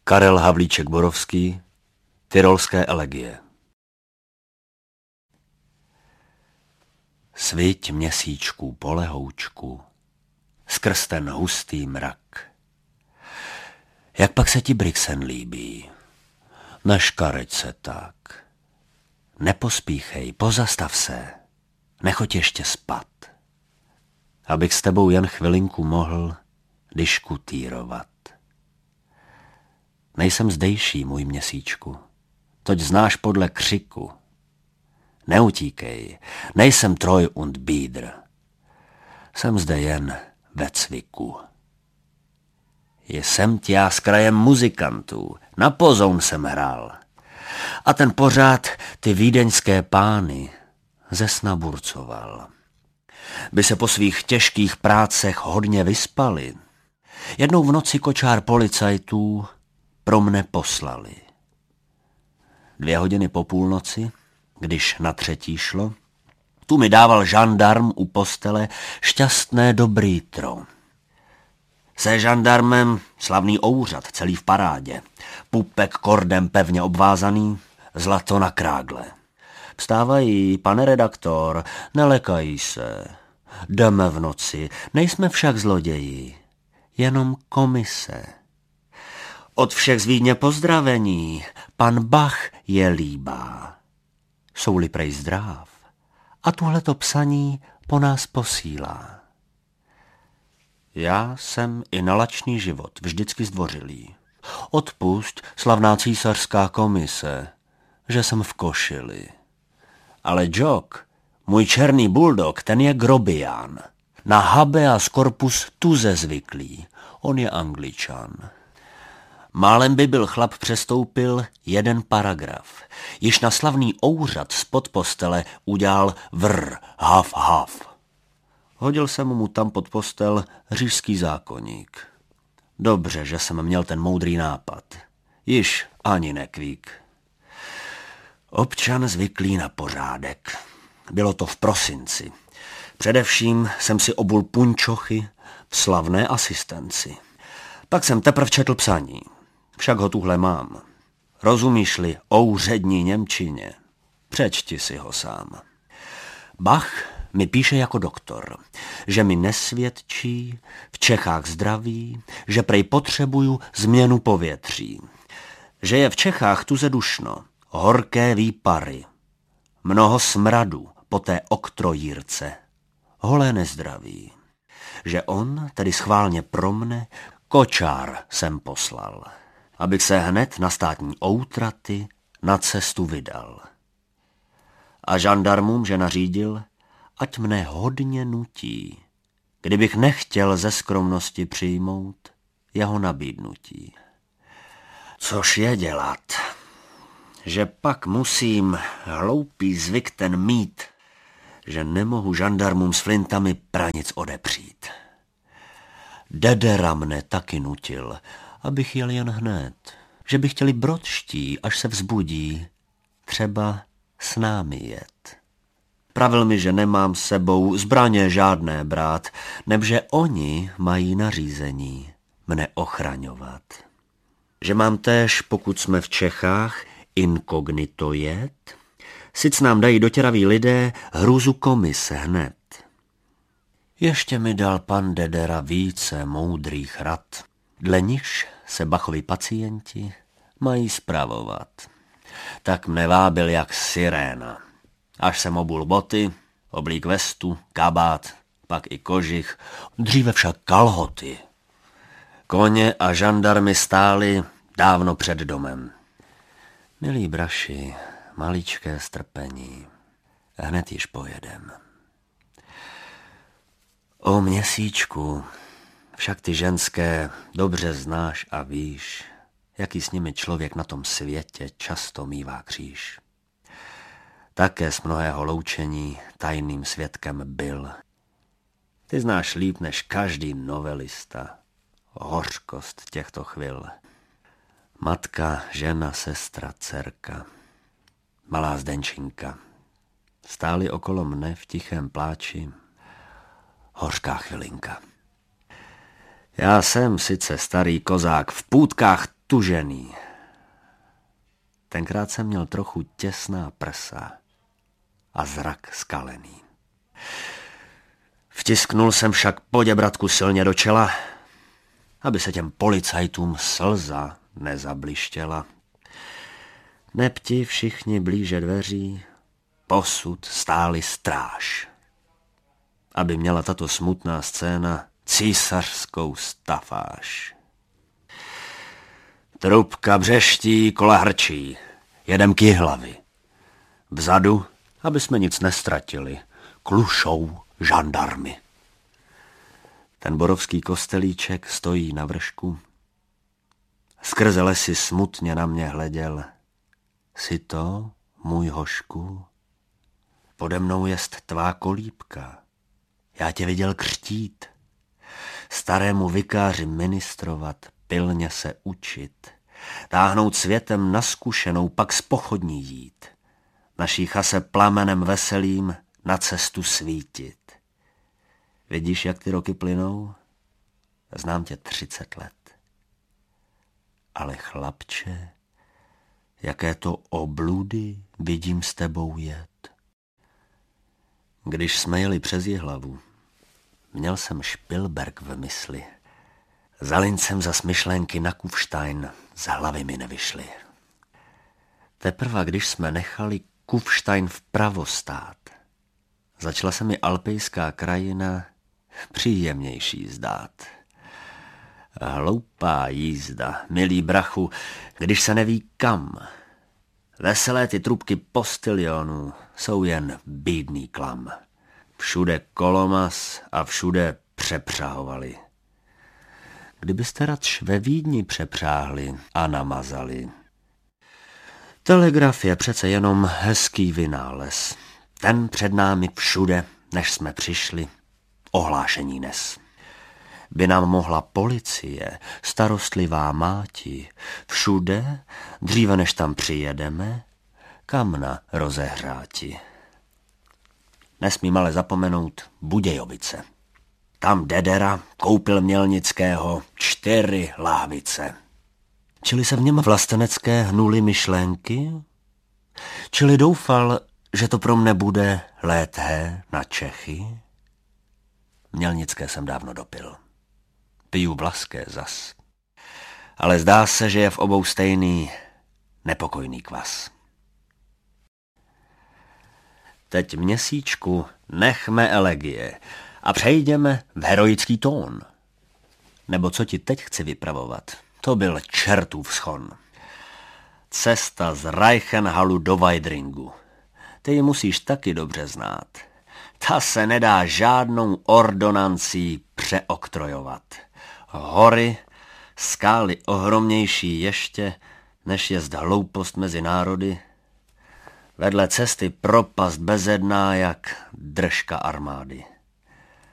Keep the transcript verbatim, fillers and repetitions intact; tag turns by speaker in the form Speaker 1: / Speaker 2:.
Speaker 1: Karel Havlíček Borovský, Tyrolské elegie. Sviť měsíčku po lehoučku, skrz ten hustý mrak. Jak pak se ti Brixen líbí? Neškareď se tak. Nepospíchej, pozastav se. Nechoď ještě spat. Abych s tebou jen chvilinku mohl diskutírovat. Nejsem zdejší, můj měsíčku, toť znáš podle křiku. Neutíkej, nejsem Troj und Bídr. Jsem zde jen ve cviku. Jsem tě s krajem muzikantů, na pozoun jsem hrál. A ten pořád ty vídeňské pány zesnaburcoval. By se po svých těžkých prácech hodně vyspali. Jednou v noci kočár policajtů pro mne poslali. Dvě hodiny po půlnoci, když na třetí šlo, tu mi dával žandarm u postele šťastné dobrý tro. Se žandarmem slavný ouřad, celý v parádě, pupek kordem pevně obvázaný, zlato na krágle. Vstávají, pane redaktor, nelekají se. Jdeme v noci, nejsme však zloději, jenom komise. Od všech z Vídně pozdravení, pan Bach je líbá. Jsou-li prej zdráv a tuhleto psaní po nás posílá. Já jsem i na lačný život vždycky zdvořilý. Odpusť, slavná císařská komise, že jsem v košili. Ale Jock, můj černý buldog, ten je grobián. Na habeas corpus tuze zvyklý, on je Angličan. Málem by byl chlap přestoupil jeden paragraf. Již na slavný ouřad spod postele udělal vrr, haf, haf. Hodil jsem mu tam pod postel říšský zákoník. Dobře, že jsem měl ten moudrý nápad. Již ani nekvík. Občan zvyklý na pořádek. Bylo to v prosinci. Především jsem si obul punčochy v slavné asistenci. Pak jsem teprv četl psaní. Však ho tuhle mám. Rozumíš-li ouřední němčině? Přečti si ho sám. Bach mi píše jako doktor, že mi nesvědčí, v Čechách zdraví, že prej potřebuju změnu povětří. Že je v Čechách tuze dušno, horké výpary, mnoho smradu po té oktrojírce, holé nezdraví. Že on, tedy schválně pro mne, kočár jsem poslal, abych se hned na státní outraty na cestu vydal. A žandarmům, že nařídil, ať mne hodně nutí, kdybych nechtěl ze skromnosti přijmout jeho nabídnutí. Což je dělat, že pak musím hloupý zvyk ten mít, že nemohu žandarmům s flintami pranic odepřít. Dedera mne taky nutil, abych jel jen hned, že by chtěli brodští, až se vzbudí, třeba s námi jet. Pravil mi, že nemám s sebou zbraně žádné brát, nebže oni mají nařízení mne ochraňovat. Že mám též, pokud jsme v Čechách, inkognito jet, sic nám dají dotěraví lidé hrůzu komise hned. Ještě mi dal pan Dedera více moudrých rad, dle nichž se Bachovi pacienti mají spravovat. Tak mne vábil jak siréna. Až jsem obul boty, oblík vestu, kabát, pak i kožich, dříve však kalhoty. Koně a žandarmy stáli dávno před domem. Milí braši, maličké strpení, hned již pojedem. O měsíčku, však ty ženské dobře znáš a víš, jaký s nimi člověk na tom světě často mívá kříž. Také z mnohého loučení tajným svědkem byl. Ty znáš líp než každý novelista hořkost těchto chvil. Matka, žena, sestra, dcerka, malá Zdenčinka stáli okolo mne v tichém pláči. Hořká chvilinka. Já jsem sice starý kozák, v půtkách stužený. Tenkrát jsem měl trochu těsná prsa a zrak skalený. Vtisknul jsem však poděbratku silně do čela, aby se těm policajtům slza nezablištěla. Nepti všichni blíže dveří, posud stáli stráž, aby měla tato smutná scéna císařskou stafáž. Trubka břeští, kola hrčí, jedem kyhlavy. Vzadu, aby jsme nic nestratili, klušou žandarmy. Ten borovský kostelíček stojí na vršku. Skrze lesy smutně na mě hleděl. Jsi to, můj hošku? Pode mnou jest tvá kolíbka. Já tě viděl křtít. Starému vikáři ministrovat, pilně se učit. Táhnout světem na zkušenou, pak z pochodní jít. Naší chase plamenem veselým na cestu svítit. Vidíš, jak ty roky plynou? Znám tě třicet let. Ale chlapče, jaké to obludy vidím s tebou jet. Když jsme jeli přes Jihlavu, měl jsem Špilberk v mysli. Za lincem za smyšlenky na Kufstein z hlavy mi nevyšly. Teprve, když jsme nechali Kufstein vpravo stát, začala se mi alpejská krajina příjemnější zdát. Hloupá jízda, milý brachu, když se neví kam. Veselé ty trubky postilionů jsou jen bídný klam. Všude kolomas a všude přepřahovali. Kdybyste radš ve Vídni přepřáhli a namazali. Telegraf je přece jenom hezký vynález. Ten před námi všude, než jsme přišli, ohlášení nes. By nám mohla policie, starostlivá máti, všude, dříve než tam přijedeme, kamna rozehráti. Nesmím ale zapomenout Budějovice. Tam Dedera koupil Mělnického čtyři lávice. Čili se v něm vlastenecké hnuly myšlenky? Čili doufal, že to pro mne bude lété na Čechy? Mělnické jsem dávno dopil. Piju vlaské zas. Ale zdá se, že je v obou stejný nepokojný kvas. Teď měsíčku nechme elegie a přejdeme v heroický tón. Nebo co ti teď chci vypravovat, to byl čertův schon. Cesta z Reichenhallu do Weidringu. Ty ji musíš taky dobře znát. Ta se nedá žádnou ordonancí přeoktrojovat. Hory, skály ohromnější ještě, než jest hloupost mezi národy. Vedle cesty propast bezedná jak držka armády.